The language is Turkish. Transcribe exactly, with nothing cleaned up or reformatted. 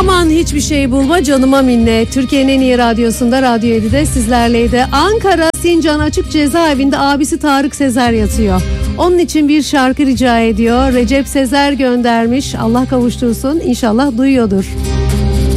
Aman hiçbir şey bulma, canıma minnet. Türkiye'nin en iyi radyosunda, Radyo yedide sizlerleydi. Ankara Sincan Açık Cezaevinde abisi Tarık Sezer yatıyor. Onun için bir şarkı rica ediyor. Recep Sezer göndermiş. Allah kavuştursun. İnşallah duyuyordur.